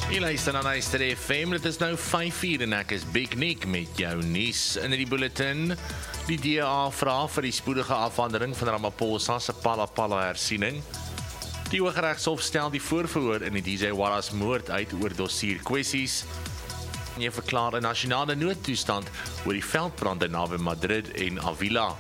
Jy luister na Luister FM, dit is nou 5:00 en ek is Big Nick met jou nuus in die bulletin. Die DA vra vir die spoedige afhandeling van Ramaphosa se Pala hersiening. Die Hooggeregshof stel die voorverhoor in die DJ Wallace moord uit oor dossierkwessies. Jy verklaar 'n nasionale noodtoestand oor die veldbrande naby Madrid en Avila.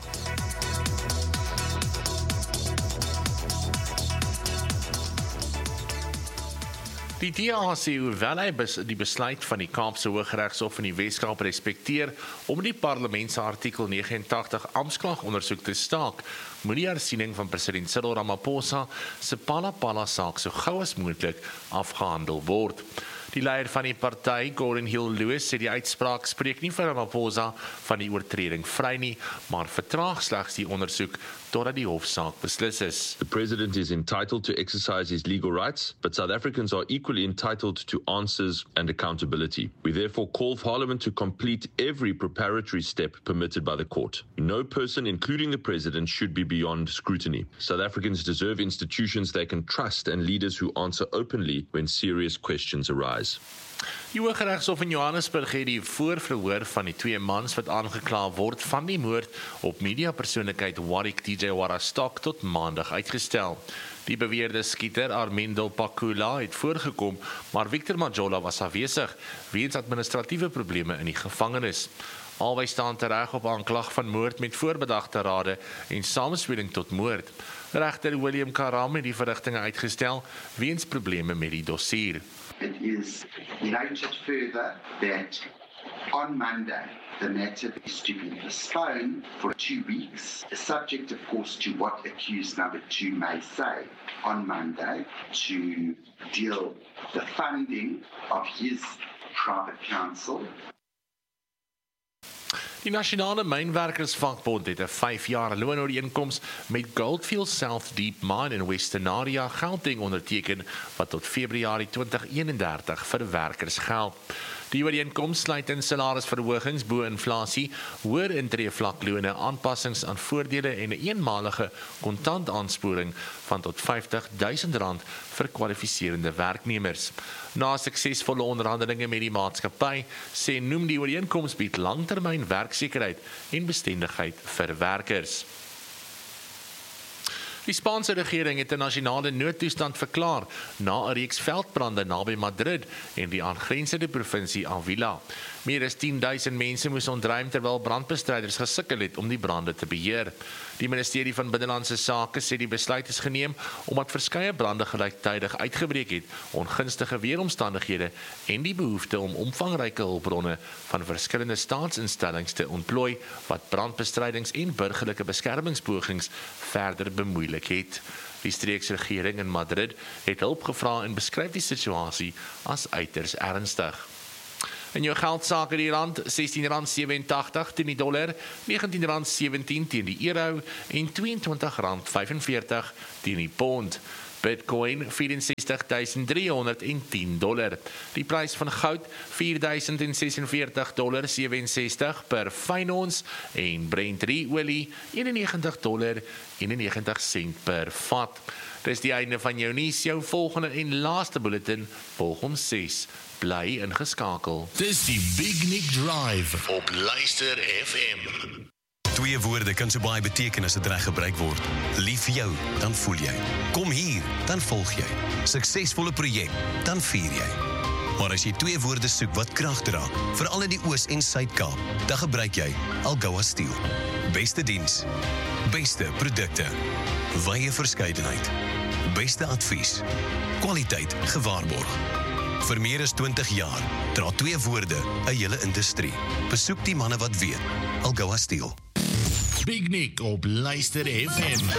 Die DA sê hoewel hy die besluit van die Kaapse Hooggeregshof in die Weskaap respekteer om die parlement se artikel 89 amptklagondersoek te staak, moet die hersiening van president Cyril Ramaphosa se Pala saak so gou as moontlik afgehandel word. Die leier van die party, Gordon Hill-Lewis, sê die uitspraak spreek nie vir Ramaphosa van die oortreding vry nie, maar vertraag slegs die ondersoek totdat die hofsaak beslis is. The president is entitled to exercise his legal rights, but South Africans are equally entitled to answers and accountability. We therefore call Parliament to complete every preparatory step permitted by the court. No person, including the president, should be beyond scrutiny. South Africans deserve institutions they can trust and leaders who answer openly when serious questions arise. Die Hooggeregshof in Johannesburg het die voorverhoor van die twee mans wat aangekla word van die moord op mediapersoonlikheid Warwick DJ Warastok tot maandag uitgestel. Die beweerde skieter Armindo Pakula het voorgekom, maar Victor Majola was afwesig weens administratiewe probleme in die gevangenis. Albei staan tereg op aanklag van moord met voorbedagte rade en samenspeling tot moord. Regter William Karam het die verrigtinge uitgestel weens probleme met die dossier. It is noted further that on Monday, the matter is to be postponed for 2 weeks, subject of course to what accused number 2 may say on Monday to deal the funding of his private counsel. Die Nasionale Mynwerkersvakbond het 'n 5-jaar loonooreenkoms met Goldfield South Deep Mine in Westernaria, Gauteng onderteken wat tot Februarie 2031 vir werkers geld. Die ooreenkoms sluit in salarisverhogings bo inflasie, hoër intreevlaklone, aanpassings aan voordele en 'n eenmalige kontantaansporing van tot R50.000 vir kwalifiserende werknemers. Na suksesvolle onderhandelinge met die maatskappy, noem die ooreenkoms bied langtermyn werksekerheid en bestendigheid vir werkers. Die Spaanse regering het 'n nasionale noodtoestand verklaar na 'n reeks veldbrande naby Madrid en die aangrensende provinsie Avila. Meer as 10.000 mense moes ontruim terwyl brandbestryders gesukkel het om die brande te beheer. Die ministerie van Binnelandse Sake sê die besluit is geneem omdat verskeie brande gelyktydig uitgebreek het, ongunstige weeromstandighede en die behoefte om omvangryke hulpbronne van verskillende staatsinstellings te ontplooi wat brandbestrydings en burgerlike beskermingspogings verder bemoeilik het. Die streeksregering in Madrid het hulp gevra en beskryf die situasie as uiters ernstig. In jou geldsake die rand, R16.87 teen die dollar, R19.17 teen die euro en R22.45 teen die pond. Bitcoin $64,310. Die prys van goud $4,046,67 per fyn ons en Brent olie $91.91 per vat. Dis die einde van jou nuus, jou volgende en laaste bulletin volg om 6. Bly ingeskakel. Dis die Big Nick Drive op Luister FM. 2 woorde kan so baie beteken as dit reg gebruik word. Lief vir jou, dan voel jy. Kom hier, dan volg jy. Suksesvolle projek, dan vier jy. Maar as jy 2 woorde soek wat krag dra, veral in die Oos- en Suid-Kaap, dan gebruik jy Algoa Steel. Beste diens, beste produkte, wye verskeidenheid, beste advies, kwaliteit gewaarborg. Vir meer as 20 jaar dra 2 woorde 'n hele industrie. Besoek die manne wat weet. Algoa Steel. Big Nick op Luister FM.